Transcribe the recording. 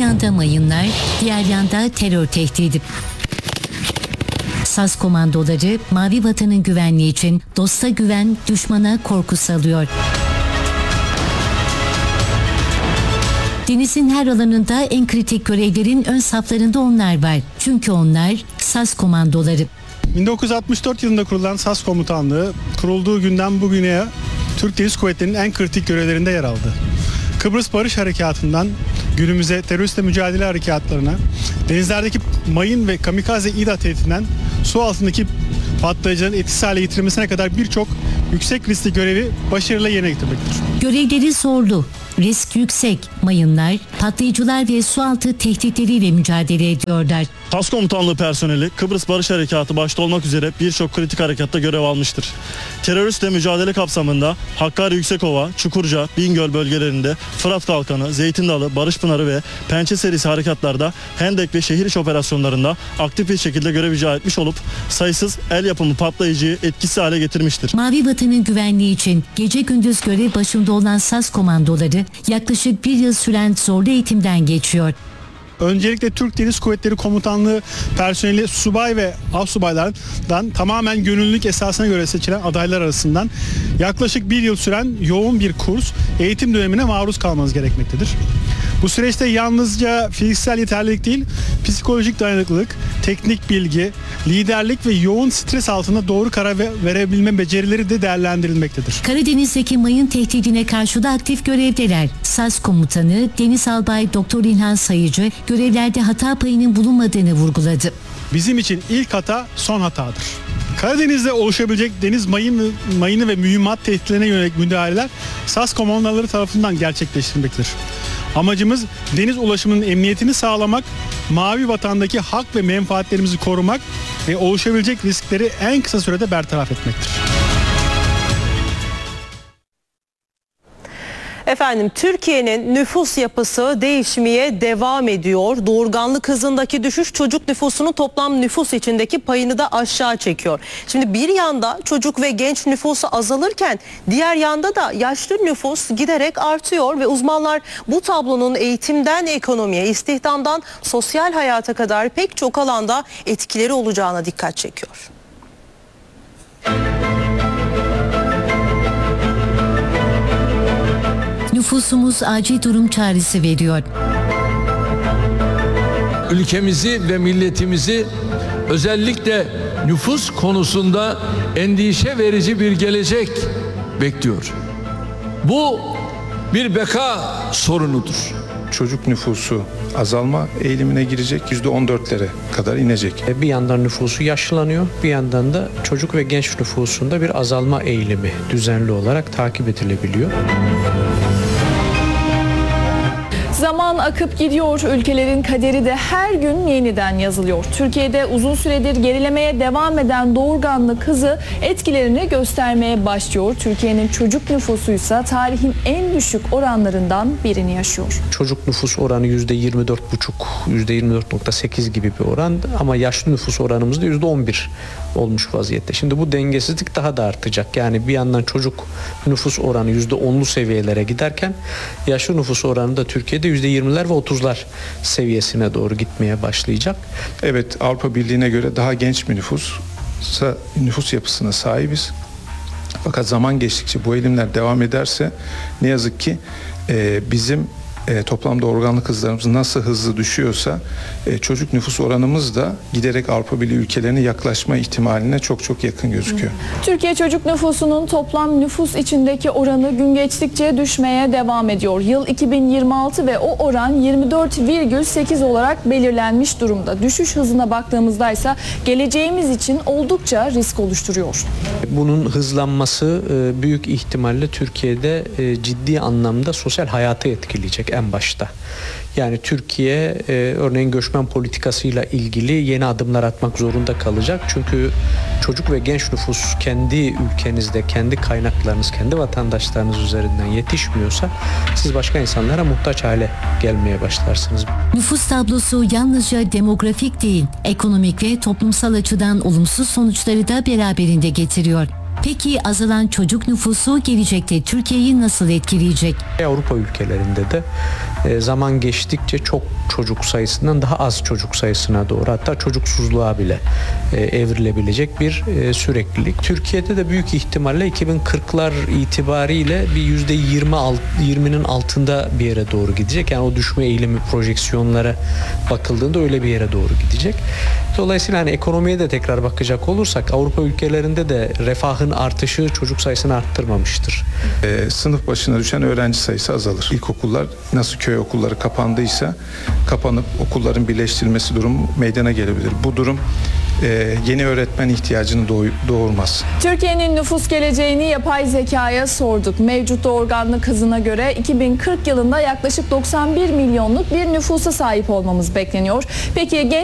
yanda mayınlar, diğer yanda terör tehdidi. SAS komandoları Mavi Vatan'ın güvenliği için dosta güven, düşmana korku salıyor. Denizin her alanında en kritik görevlerin ön saflarında onlar var. Çünkü onlar SAS komandoları. 1964 yılında kurulan SAS Komutanlığı kurulduğu günden bugüne Türk Deniz Kuvvetleri'nin en kritik görevlerinde yer aldı. Kıbrıs Barış Harekatı'ndan günümüze teröristle mücadele harekatlarına, denizlerdeki mayın ve kamikaze İDA tehdidinden su altındaki patlayıcıların etkisiz hale getirilmesine kadar birçok yüksek riskli görevi başarıyla yerine getirmektir. Görevleri zorlu, risk yüksek, mayınlar, patlayıcılar ve sualtı tehditleriyle mücadele ediyorlar. SAS Komutanlığı personeli Kıbrıs Barış Harekatı başta olmak üzere birçok kritik harekatta görev almıştır. Teröristle mücadele kapsamında Hakkari Yüksekova, Çukurca, Bingöl bölgelerinde Fırat Kalkanı, Zeytin Dalı, Barış Pınarı ve Pençe serisi harekatlarda Hendek ve şehir içi operasyonlarında aktif bir şekilde görev icra etmiş olup sayısız el yapımı patlayıcıyı etkisiz hale getirmiştir. Mavi Vatan'ın güvenliği için gece gündüz görev başında olan SAS komandoları yaklaşık bir yıl süren zorlu eğitimden geçiyor. Öncelikle Türk Deniz Kuvvetleri Komutanlığı personeli subay ve astsubaylardan tamamen gönüllülük esasına göre seçilen adaylar arasından yaklaşık bir yıl süren yoğun bir kurs, eğitim dönemine maruz kalmanız gerekmektedir. Bu süreçte yalnızca fiziksel yeterlilik değil, psikolojik dayanıklılık, teknik bilgi, liderlik ve yoğun stres altında doğru karar verebilme becerileri de değerlendirilmektedir. Karadeniz'deki mayın tehdidine karşı da aktif görevdeler. SAS komutanı Deniz Albay Doktor İlhan Sayıcı görevlerde hata payının bulunmadığını vurguladı. Bizim için ilk hata son hatadır. Karadeniz'de oluşabilecek deniz mayını ve mühimmat tehditlerine yönelik müdahaleler SAS komandoları tarafından gerçekleştirilmektedir. Amacımız deniz ulaşımının emniyetini sağlamak, Mavi Vatan'daki hak ve menfaatlerimizi korumak ve oluşabilecek riskleri en kısa sürede bertaraf etmektir. Efendim, Türkiye'nin nüfus yapısı değişmeye devam ediyor. Doğurganlık hızındaki düşüş çocuk nüfusunun toplam nüfus içindeki payını da aşağı çekiyor. Şimdi bir yanda çocuk ve genç nüfusu azalırken diğer yanda da yaşlı nüfus giderek artıyor ve uzmanlar bu tablonun eğitimden ekonomiye, istihdamdan sosyal hayata kadar pek çok alanda etkileri olacağına dikkat çekiyor. Nüfusumuz acil durum çağrısı veriyor. Ülkemizi ve milletimizi özellikle nüfus konusunda endişe verici bir gelecek bekliyor. Bu bir beka sorunudur. Çocuk nüfusu azalma eğilimine girecek, %14'lere kadar inecek. Bir yandan nüfusu yaşlanıyor, bir yandan da çocuk ve genç nüfusunda bir azalma eğilimi düzenli olarak takip edilebiliyor. Zaman akıp gidiyor, ülkelerin kaderi de her gün yeniden yazılıyor. Türkiye'de uzun süredir gerilemeye devam eden doğurganlık hızı etkilerini göstermeye başlıyor. Türkiye'nin çocuk nüfusuysa tarihin en düşük oranlarından birini yaşıyor. Çocuk nüfus oranı %24,5, %24,8 gibi bir oran ama yaşlı nüfus oranımız da %11 olmuş vaziyette. Şimdi bu dengesizlik daha da artacak. Yani bir yandan çocuk nüfus oranı %10'lu seviyelere giderken yaşlı nüfus oranı da Türkiye'de %20'ler ve 30'lar seviyesine doğru gitmeye başlayacak. Evet, Avrupa Birliği'ne göre daha genç bir nüfus yapısına sahibiz. Fakat zaman geçtikçe bu eğilimler devam ederse ne yazık ki bizim toplam doğurganlık hızlarımız nasıl hızlı düşüyorsa çocuk nüfus oranımız da giderek Avrupa Birliği ülkelerine yaklaşma ihtimaline çok yakın gözüküyor. Türkiye çocuk nüfusunun toplam nüfus içindeki oranı gün geçtikçe düşmeye devam ediyor. Yıl 2026 ve o oran 24,8 olarak belirlenmiş durumda. Düşüş hızına baktığımızda ise geleceğimiz için oldukça risk oluşturuyor. Bunun hızlanması büyük ihtimalle Türkiye'de ciddi anlamda sosyal hayatı etkileyecek en başta. Yani Türkiye örneğin göçmen politikasıyla ilgili yeni adımlar atmak zorunda kalacak. Çünkü çocuk ve genç nüfus kendi ülkenizde, kendi kaynaklarınız, kendi vatandaşlarınız üzerinden yetişmiyorsa siz başka insanlara muhtaç hale gelmeye başlarsınız. Nüfus tablosu yalnızca demografik değil, ekonomik ve toplumsal açıdan olumsuz sonuçları da beraberinde getiriyor. Peki azalan çocuk nüfusu gelecekte Türkiye'yi nasıl etkileyecek? Avrupa ülkelerinde de zaman geçtikçe çok çocuk sayısından daha az çocuk sayısına doğru, hatta çocuksuzluğa bile evrilebilecek bir süreklilik. Türkiye'de de büyük ihtimalle 2040'lar itibariyle bir %20'nin altında bir yere doğru gidecek. Yani o düşme eğilimi projeksiyonlara bakıldığında öyle bir yere doğru gidecek. Dolayısıyla hani ekonomiye de tekrar bakacak olursak Avrupa ülkelerinde de refahın artışı çocuk sayısını arttırmamıştır. Sınıf başına düşen öğrenci sayısı azalır. İlkokullar nasıl köy okulları kapandıysa kapanıp okulların birleştirilmesi durumu meydana gelebilir. Bu durum yeni öğretmen ihtiyacını doğurmaz. Türkiye'nin nüfus geleceğini yapay zekaya sorduk. Mevcut doğurganlık hızına göre 2040 yılında yaklaşık 91 milyonluk bir nüfusa sahip olmamız bekleniyor. Peki